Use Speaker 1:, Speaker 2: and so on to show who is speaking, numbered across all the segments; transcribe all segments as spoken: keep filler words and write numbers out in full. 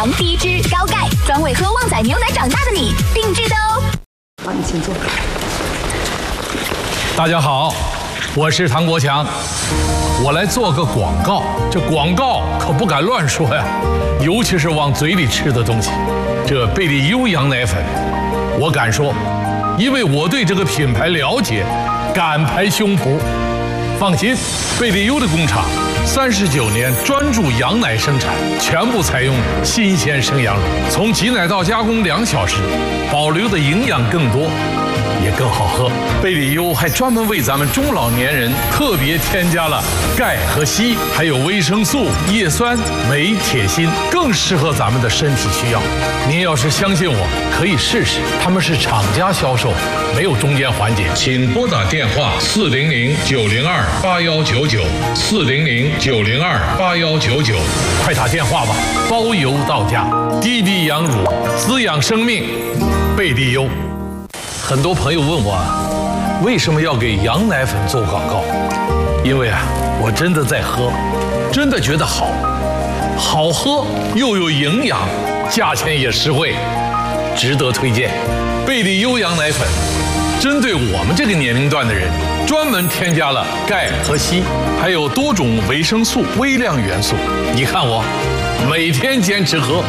Speaker 1: 糖、低脂、高钙，专为喝旺仔牛奶长大的你定制的哦。
Speaker 2: 好，你请坐。
Speaker 3: 大家好，我是唐国强，我来做个广告。这广告可不敢乱说呀，尤其是往嘴里吃的东西。这贝利优羊奶粉，我敢说，因为我对这个品牌了解，敢拍胸脯。放心，贝利优的工厂三十九年专注羊奶生产，全部采用新鲜生羊乳，从挤奶到加工两小时，保留的营养更多，也更好喝。贝利优还专门为咱们中老年人特别添加了钙和硒，还有维生素、叶酸、镁、铁、锌，更适合咱们的身体需要。您要是相信我，可以试试，他们是厂家销售，没有中间环节。请拨打电话四零零九零二八幺九九四零零九零二八幺九九，快打电话吧，包邮到家。滴滴羊乳，滋养生命，贝利优。很多朋友问我，为什么要给羊奶粉做广告？因为啊，我真的在喝，真的觉得好，好喝又有营养，价钱也实惠，值得推荐。贝利优羊奶粉针对我们这个年龄段的人，专门添加了钙和硒，还有多种维生素、微量元素。你看我每天坚持喝。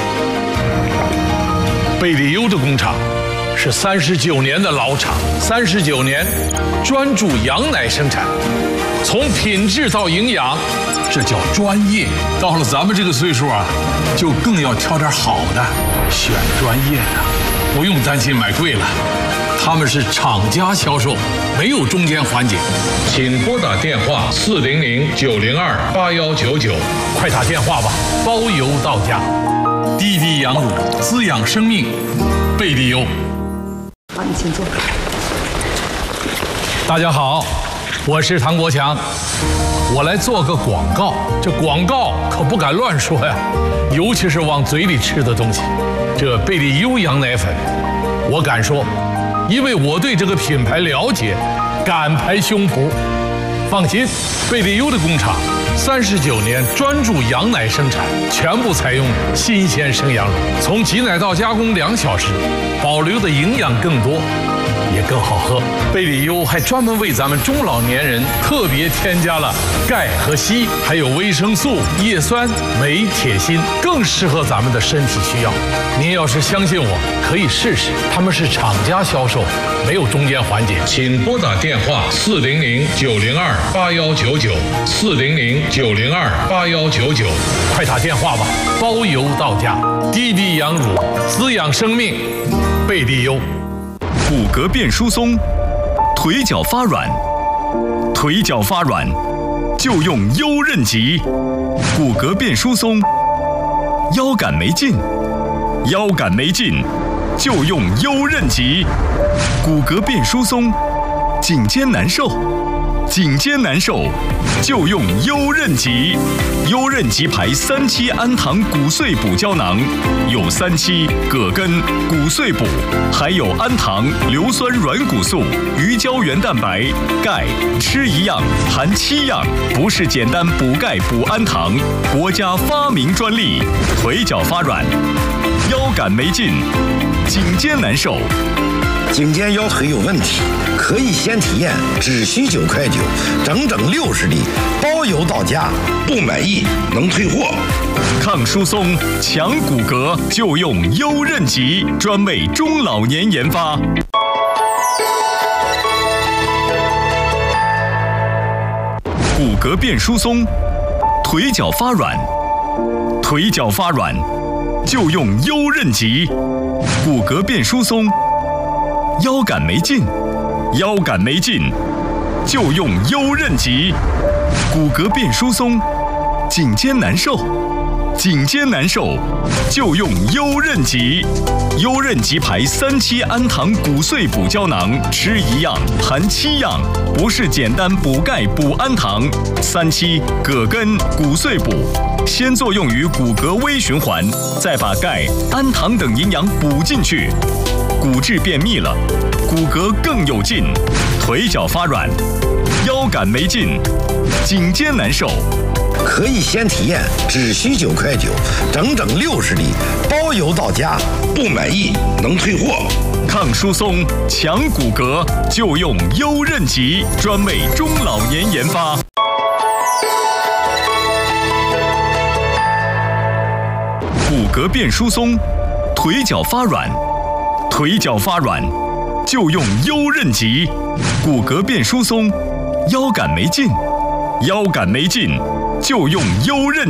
Speaker 3: 贝利优的工厂是三十九年的老厂，三十九年专注羊奶生产，从品质到营养，这叫专业。到了咱们这个岁数啊，就更要挑点好的，选专业的，不用担心买贵了。他们是厂家销售，没有中间环节。请拨打电话四零零九零二八幺九九，快打电话吧，包邮到家。滴滴羊乳，滋养生命，贝利优。
Speaker 2: 好，你请坐。
Speaker 3: 大家好，我是唐国强，我来做个广告。这广告可不敢乱说呀，尤其是往嘴里吃的东西。这贝利优羊奶粉，我敢说，因为我对这个品牌了解，敢拍胸脯。放心，贝利优的工厂三十九年专注羊奶生产，全部采用新鲜生羊乳，从挤奶到加工两小时，保留的营养更多，也更好喝。贝利优还专门为咱们中老年人特别添加了钙和硒，还有维生素、叶酸、镁、铁、锌，更适合咱们的身体需要。您要是相信我，可以试试，他们是厂家销售，没有中间环节。请拨打电话四零零九零二八幺九九四零零九零二八幺九九，快打电话吧，包邮到家。滴滴羊乳，滋养生命，贝利优。
Speaker 4: 骨骼变疏松，腿脚发软，腿脚发软就用优韧极。骨骼变疏松，腰杆没劲，腰杆没劲就用优韧极。骨骼变疏松，颈肩难受，颈肩难受就用优韧极。优韧极牌三七氨糖骨碎补胶囊，有三七、葛根、骨碎补，还有氨糖、硫酸软骨素、鱼胶原蛋白、钙，吃一样含七样，不是简单补钙补氨糖，国家发明专利。腿脚发软，腰杆没劲，颈肩难受。
Speaker 5: 颈肩腰腿有问题，可以先体验，只需九块九，整整六十粒，包邮到家，不满意能退货。
Speaker 4: 抗疏松、强骨骼就用优韧极，专为中老年研发。骨骼变疏松，腿脚发软，腿脚发软就用优韧极。骨骼变疏松，腰杆没劲，腰杆没劲就用优韧极。骨骼变疏松，颈肩难受，颈肩难受就用优韧极。优韧极牌三七氨糖骨碎补胶囊，吃一样含七样，不是简单补钙补氨糖。三七、葛根、骨碎补，先作用于骨骼微循环，再把钙、氨糖等营养补进去，骨质变密了，骨骼更有劲，腿脚发软，腰杆没劲，颈肩难受。
Speaker 5: 可以先体验，只需九块九，整整六十粒，包邮到家，不满意能退货。
Speaker 4: 抗疏松、强骨骼，就用优韧极，专为中老年研发。骨骼变疏松，腿脚发软，腿脚发软，就用优韧极。骨骼变疏松，腰杆没劲，腰杆没劲，就用优韧